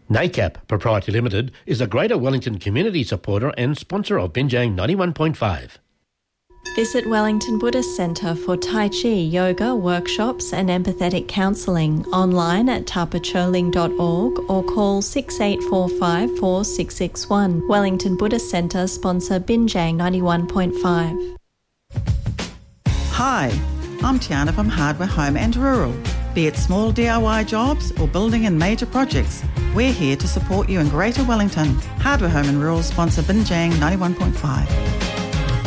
NACAP Proprietary Limited is a Greater Wellington community supporter and sponsor of Binjang 91.5. Visit Wellington Buddhist Centre for Tai Chi, yoga, workshops and empathetic counselling online at tapacholing.org or call 6845 4661. Wellington Buddhist Centre sponsor Binjang 91.5. Hi, I'm Tiana from Hardware Home and Rural. Be it small DIY jobs or building and major projects, we're here to support you in Greater Wellington. Hardware Home and Rural sponsor Binjang 91.5.